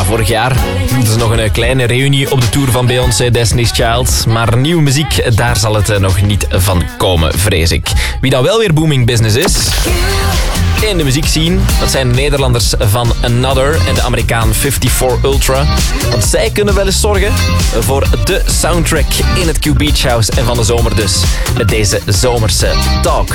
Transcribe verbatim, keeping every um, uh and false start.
vorig jaar hielden ze nog een kleine reunie op de tour van Beyoncé, Destiny's Child. Maar nieuwe muziek, daar zal het nog niet van komen, vrees ik. Wie dan wel weer booming business is in de muziekscene, dat zijn de Nederlanders van Another en de Amerikaan vierenvijftig Ultra. Want zij kunnen wel eens zorgen voor de soundtrack in het Q Beach House en van de zomer dus met deze zomerse Talk.